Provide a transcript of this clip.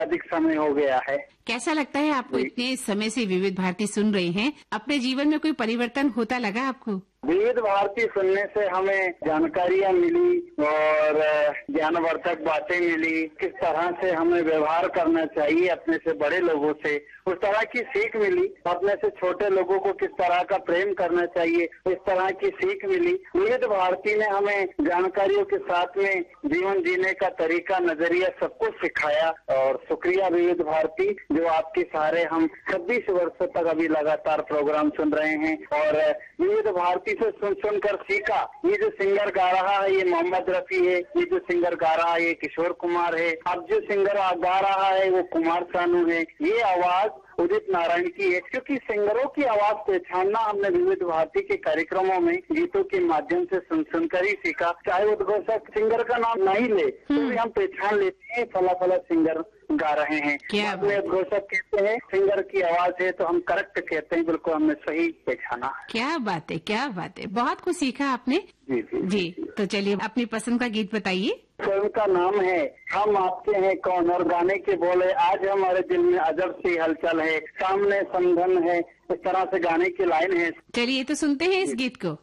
अधिक समय हो गया है। कैसा लगता है आपको? इतने समय से विविध भारती सुन रहे हैं, अपने जीवन में कोई परिवर्तन होता लगा आपको? विविध भारती सुनने से हमें जानकारियाँ मिली और ज्ञानवर्धक बातें मिली। किस तरह से हमें व्यवहार करना चाहिए अपने से बड़े लोगों से, उस तरह की सीख मिली। अपने से छोटे लोगों को किस तरह का प्रेम करना चाहिए, इस तरह की सीख मिली। विविध भारती ने हमें जानकारियों के साथ में जीवन जीने का तरीका, नजरिया सब कुछ सिखाया। और शुक्रिया विविध भारती, जो आपके सहारे हम 26 वर्षों तक अभी लगातार प्रोग्राम सुन रहे हैं। और विविध भारती से सुनकर सीखा। ये जो सिंगर गा रहा है ये मोहम्मद रफी है, ये जो सिंगर गा रहा है ये किशोर कुमार है, अब जो सिंगर गा रहा है वो कुमार सानू है। ये आवाज उदित नारायण की है। क्योंकि सिंगरों की आवाज पहचानना हमने विविध भारती के कार्यक्रमों में गीतों के माध्यम से सुनकर ही सीखा। चाहे उद्घोषक सिंगर का नाम नहीं ले तो भी हम पहचान लेते हैं फला फला सिंगर गा रहे हैं। अपने उद्घोषक कहते हैं सिंगर की आवाज है तो हम करेक्ट कहते हैं, बिल्कुल हमने सही पहचाना। क्या बात है, क्या बात है, बहुत कुछ सीखा आपने। जी जी जी। तो चलिए अपनी पसंद का गीत बताइए। फिल्म का नाम है हम आपके हैं कौन, और गाने के बोले आज हमारे दिल में अजब सी हलचल है, सामने समधन है, इस तरह से गाने की लाइन है। चलिए तो सुनते हैं इस गीत को।